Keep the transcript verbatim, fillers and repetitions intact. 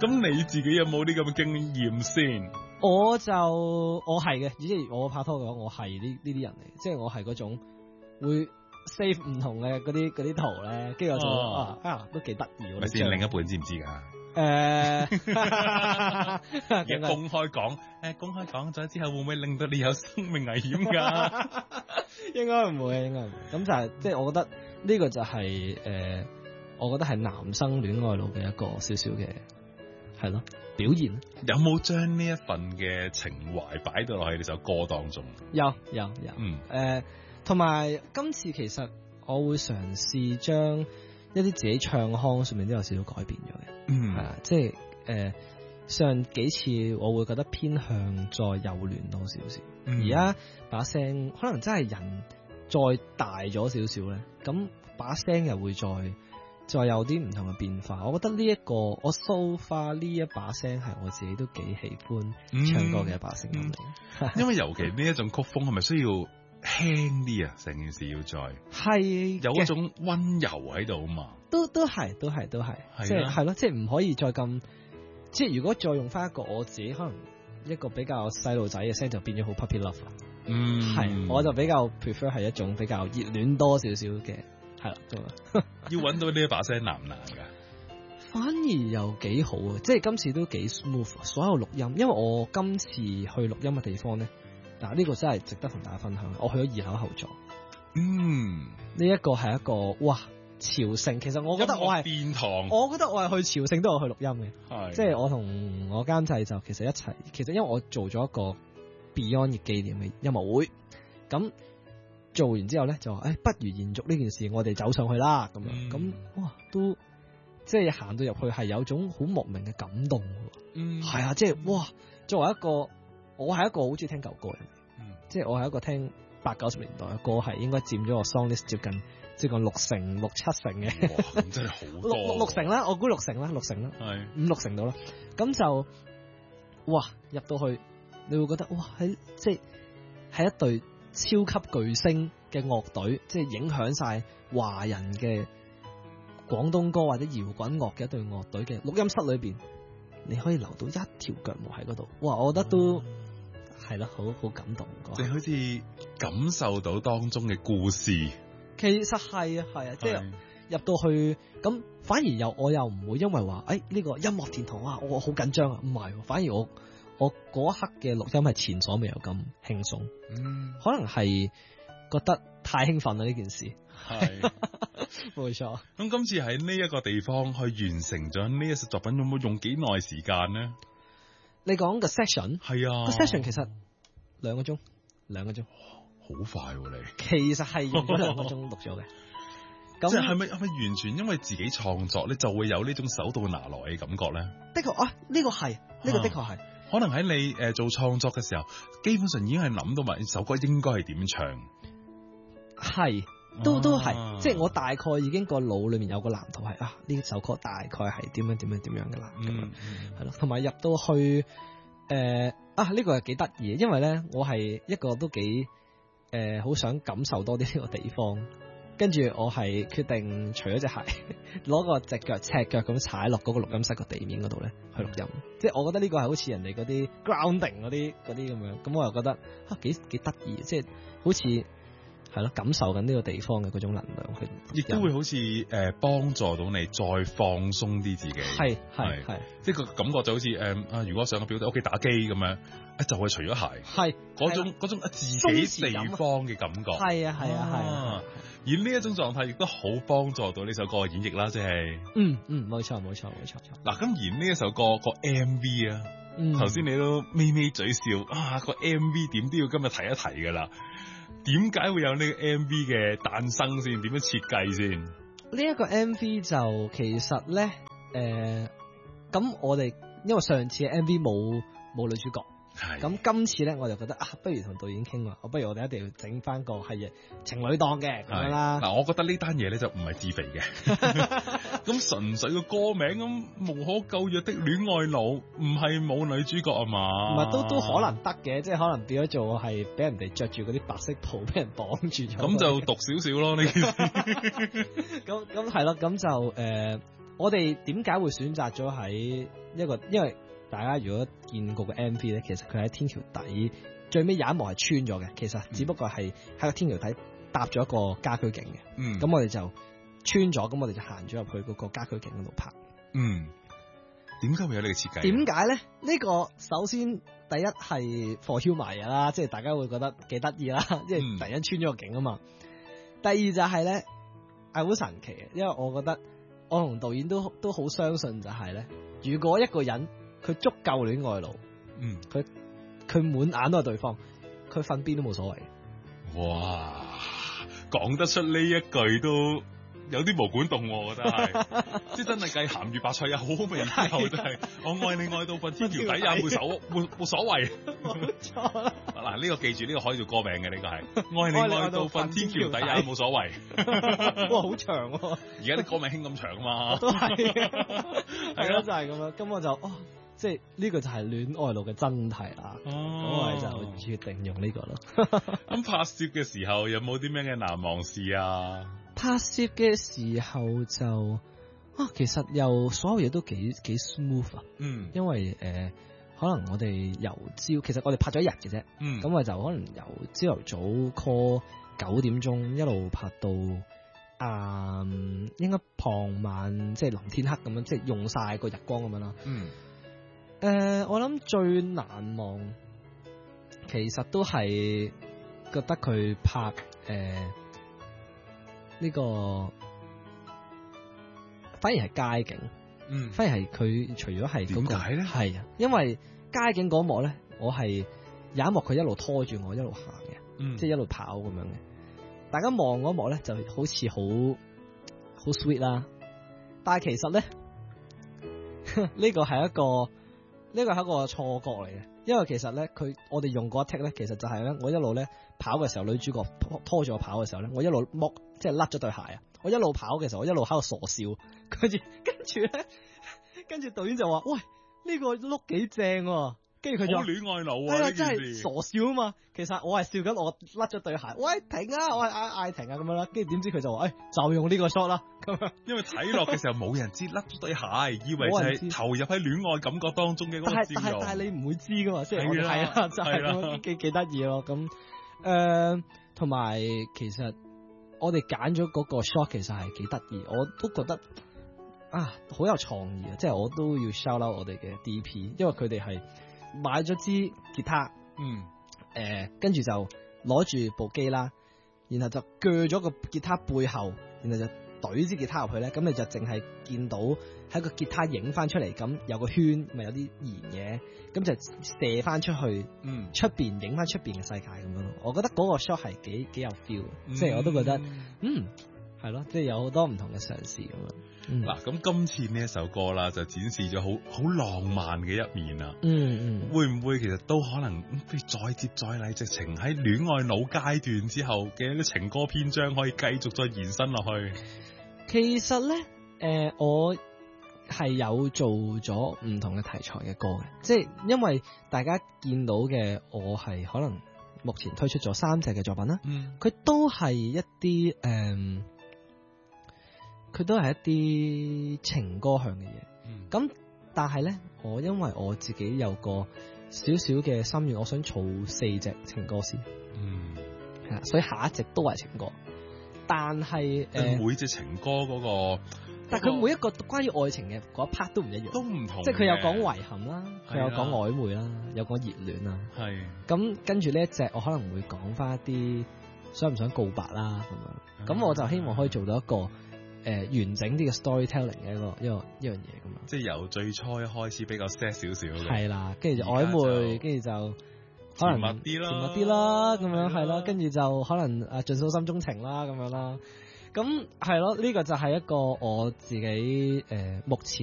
咁你自己有冇啲咁嘅經驗先？ 我就我係嘅，即係我拍拖嘅話，我係呢呢啲人嚟，即係我係嗰種會 save 唔同嘅嗰啲嗰啲圖咧，跟住我就哦啊啊都幾得意喎。 咪先，另一半知唔知㗎？ 誒， 而家公開講，誒公開講咗之後，會唔會令到你有生命危險㗎？ 應該唔會，應該唔會。咁就係即係我覺得呢個就係、是、誒、呃，我覺得係男生戀愛腦嘅一個少少嘅係咯表現。 有冇將呢一份嘅情懷擺到落去呢首歌當中？ 有有有， 嗯誒，同埋今次其實我會嘗試將一啲自己唱腔上面都有少少改變咗嘅， 嗯， 係啊，即係誒、呃、上幾次我會覺得偏向再幼嫩多少少，而家把聲可能真係人再大咗少少咧，咁把聲又會再再有啲唔同嘅變化。我覺得呢、這、一個我 so far 呢一把聲係我自己都幾喜歡唱歌嘅一把聲音嚟、 嗯，因為尤其呢一種曲風係咪需要輕啲啊？成件事要再係有一種溫柔喺度啊嘛，都都係都係都係，即係係咯，即係唔可以再咁，即係如果再用翻一個我自己可能一個比較細路仔嘅聲，就變咗好 puppy love。嗯，係，我就比較 prefer 係一種比較熱戀多少少嘅，係啦， 要揾到呢一把聲難唔難噶？ 反而又幾好啊，即係今次都幾 smooth，所有錄音，因為我今次去錄音嘅地方咧。嗱，呢個真係值得同大家分享。我去咗二樓後座，嗯，呢一個係一個哇朝聖。其實我覺得我係殿堂， 我覺得我係去朝聖都有去錄音嘅， 係即係我同我監製就其實一齊。其實因為我做咗一個 Beyond 嘅紀念嘅音樂會，咁做完之後咧就話，誒、哎，不如延續呢件事，我哋走上去啦。咁樣咁、嗯、哇，都即係行到入去係有種好莫名嘅感動。嗯，係啊，即係哇，作為一個。我係一個好中意聽舊歌嘅人，嗯、即係我係一個聽八九十年代嘅歌，係應該佔咗我 song list 接近即係講六成六七成嘅， 哇，真係好多， 六六六成啦，我估六成啦，六成啦，係五六成到啦，咁就哇入到去，你會覺得哇喺即係係一隊超級巨星嘅樂隊，即係影響晒華人嘅廣東歌或者搖滾樂嘅一隊樂隊嘅錄音室裏邊，你可以留到一條腳毛喺嗰度，哇！我覺得都。嗯係啦，好好感動， 即係好似感受到當中嘅故事。 其實係啊，係啊，即係入到去咁，反而又我又唔會因為話，誒、哎、呢、這個音樂殿堂啊，我好緊張啊，唔係，反而我我嗰一刻嘅錄音係前所未有咁輕鬆。嗯，可能係覺得太興奮啦呢件事。係，冇錯。 咁今次喺呢一個地方去完成咗呢一首作品，有冇用幾耐時間呢？ 你講個 session 係啊， 個 session 其實兩個鐘，兩個鐘， 好快喎、啊、你。 其實係用咗兩個鐘錄咗嘅。咁即係係咪係咪完全因為自己創作咧，就會有呢種手到拿來嘅感覺咧？ 的確啊，呢、這個係，呢、這個的確係、啊。 可能喺你誒、呃、做創作嘅時候，基本上已經係諗到埋首歌應該係點唱。 係。都都係，啊、即係我大概已經個腦裏面有個藍圖係啊，呢首歌大概係點樣點樣點樣嘅啦，咁樣係咯，同埋入到去誒、呃、啊呢、這個係幾得意，因為咧我係一個都幾誒好想感受多啲呢個地方，跟住我係決定除咗隻鞋，攞個隻腳赤腳咁踩落嗰個錄音室個地面嗰度咧去錄音，嗯、即係我覺得呢個係好似人哋嗰啲 grounding 嗰啲嗰啲咁樣，咁我又覺得啊幾幾得意，即係好似。係咯，感受緊呢個地方嘅嗰種能量，去亦都會好似誒幫助到你再放鬆啲自己。 係係係， 即係個感覺就好似誒啊！如果上個表弟屋企打機咁樣，啊就係除咗鞋，係嗰種嗰種自己地方嘅感覺。係啊係啊係啊，而呢一種狀態亦都好幫助到呢首歌嘅演繹啦，即係嗯嗯冇錯冇錯冇錯。 嗱咁而呢一首歌個 M V 啊，頭先你都咪咪嘴笑啊，個 M V 點都要今日提一提噶啦。點解會有呢個 M V 嘅誕生先？點樣設計先？ 呢一個 M V 就其實咧，誒、呃，咁我哋因為上次嘅 M V 冇冇女主角，咁今次咧我就覺得啊，不如同導演傾話，不如我哋一定要整翻個係情侶檔嘅咁樣啦。 嗱，我覺得呢單嘢咧就唔係自肥嘅，咁純粹個歌名咁無可救藥的戀愛腦，唔係冇女主角啊嘛？ 唔係都都可能得嘅，即係可能變咗做係俾人哋着住嗰啲白色袍，俾人綁住咗。 咁就毒少少咯呢件事。 咁咁係咯，咁就誒、呃， 我哋點解會選擇咗喺一個，因為大家如果見過個 M V 咧，其實佢喺天橋底最尾有一幕係穿咗嘅，其實只不過係喺個天橋底搭咗一個家居景嘅。嗯，咁我哋就穿咗，咁我哋就行咗入去嗰個家居景嗰度拍。 嗯，點解會有呢個設計？ 點解咧？呢、這個首先第一係 for humor 啦，即係大家會覺得幾得意啦，即係突然間穿咗個景啊嘛。第二就係咧係好神奇嘅，因為我覺得我同導演都都好相信就係咧，如果一個人佢足夠戀愛腦，嗯，佢佢滿眼都係對方，佢瞓邊都冇所謂。 哇，講得出呢一句都有啲毛管動，我覺得係，即係真係計鹹魚白菜也好好味之後，真係我愛你愛到瞓天橋底也冇所冇冇所謂。冇錯啦。嗱，呢個記住，呢個可以做歌名嘅，呢個係愛你愛到瞓天橋底也冇所謂。 哇，好長喎！ 而家啲歌名興咁長啊嘛。 都係，係咯，就係咁樣。咁我就哦，即係呢個就係戀愛腦嘅真諦啦。哦，咁我哋就決定用呢個咯。 咁拍攝嘅時候有冇啲咩嘅難忘事啊？ 拍攝嘅時候就啊，其實又所有嘢都幾幾 smooth 啊。嗯，因為誒、呃，可能我哋由朝，其實我哋拍咗一日嘅啫。嗯，咁我就可能由朝頭早 call 九點鐘一路拍到啊、呃，應該傍晚即係臨天黑咁樣，即係用晒個日光咁樣啦。嗯，誒、呃，我諗最難忘，其實都係覺得佢拍誒。呃呢、這個反而係街景，嗯，反而係佢除咗係嗰個，點解咧？係啊，因為街景嗰幕咧，我係有一幕佢一路拖住我一路行嘅，嗯，即係一路跑咁樣嘅。大家望嗰幕咧，就好似好好 sweet 啦，但係其實咧，呢個係一個呢個係一個錯覺嚟嘅，因為其實咧，佢我哋用嗰一 take 咧，其實就係咧，我一路咧跑嘅時候，女主角拖拖住我跑嘅時候咧，我一路剝。即係甩咗對鞋啊！我一路跑嘅時候，我一路喺度傻笑，跟住跟住咧，跟住導演就話：喂，呢、這個碌幾正喎！跟住佢就好戀愛腦啊！ 係啊，真係傻笑啊嘛！其實我係笑緊我甩咗對鞋，喂，停啊！我係嗌嗌停啊咁樣啦。跟住點知佢就話：誒、哎，就用呢個 shot 啦。咁樣， 因為睇落嘅時候冇人知甩咗對鞋，以為就係投入喺戀愛感覺當中嘅嗰個笑容。 但係但係你唔會知噶嘛，即係係啊，就係咁幾幾得意咯。咁誒，同埋、呃、其實。我哋揀咗嗰個 shot 其實係幾得意，我都覺得啊好有創意啊！即係我都要 shout out 我哋嘅 D P， 因為佢哋係買咗支吉他，嗯，誒跟住就攞住部機啦，然後就鋸咗個吉他背後，然後就懟支吉他入去咧，咁你就淨係見到喺個吉他影翻出嚟，咁有個圈，咪有啲圓嘢，咁就射翻出去，嗯，出邊影翻出邊嘅世界咁樣咯。我覺得嗰個 shot 係幾幾有 feel，嗯，即係我都覺得，嗯，係咯，即係有好多唔同嘅嘗試咁樣。 嗱，咁今次呢一首歌啦，就展示咗好好浪漫嘅一面啊。嗯嗯，會唔會其實都可能再接再厲，直情喺戀愛腦階段之後嘅啲情歌篇章可以繼續再延伸落去？ 其實咧，誒、呃，我係有做咗唔同嘅題材嘅歌嘅，即係因為大家見到嘅我係可能目前推出咗三隻嘅作品啦，佢、嗯、都係一啲誒，佢、呃、都係一啲情歌向嘅嘢。咁、嗯、但係咧，我因為我自己有個少少嘅心願，我想儲四隻情歌先，嗯，係啦，所以下一隻都係情歌。但係誒、呃， 每隻情歌嗰、那個， 但係佢每一個關於愛情嘅嗰一 part 都唔一樣， 都唔同。 即係佢有講遺憾啦，佢有講曖昧啦，有講熱戀啦。係咁跟住呢一隻，我可能會講翻一啲想唔想告白啦咁樣。咁我就希望可以做到一個誒、呃、完整啲嘅 storytelling 嘅一個一個一樣嘢咁樣。 即係由最初一開始比較 sad 少少嘅， 係啦，跟住就曖昧，跟住就。可能甜蜜啲啦， 甜蜜啲啦，咁樣係啦，跟住就可能誒盡訴心中情啦，咁樣啦，咁係咯，呢、這個就係一個我自己誒、呃、目前